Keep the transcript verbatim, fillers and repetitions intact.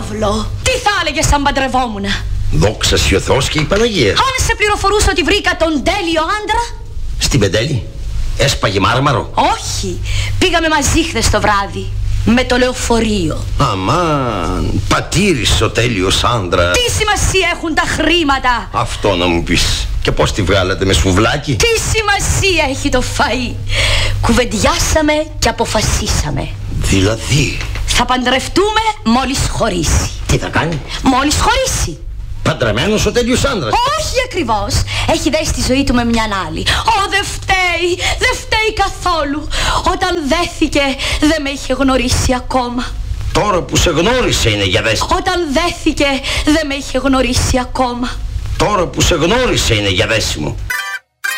διάβλο! Τι θα έλεγες αν παντρευόμουνα? Δόξα σοι ο Θεός και η Παναγία. Αν σε πληροφορούσα ότι βρήκα τον τέλειο άντρα. Στην Πεντέλη? Έσπαγε μάρμαρο? Όχι, πήγαμε μαζί χθες το βράδυ. Με το λεωφορείο. Αμάν, πατήρης ο τέλειος άντρα. Τι σημασία έχουν τα χρήματα? Αυτό να μου πεις. Και πώς τη βγάλατε, με σφουβλάκι? Τι σημασία έχει το φαΐ? Κουβεντιάσαμε και αποφασίσαμε. Δηλαδή? Θα παντρευτούμε μόλις χωρίσει. Τι θα κάνει? Μόλις χωρίσει. Παντρεμένος ο τέλειος άντρας? Όχι ακριβώς. Έχει δέσει τη ζωή του με μιαν άλλη. Ω, δεν φταίει, δεν φταίει καθόλου. Όταν δέθηκε δεν με είχε γνωρίσει ακόμα. Τώρα που σε γνώρισε είναι για δέστη. Όταν δέθηκε δεν με είχε γνωρίσει ακόμα. Τώρα που σε γνώρισε είναι για δέσιμο.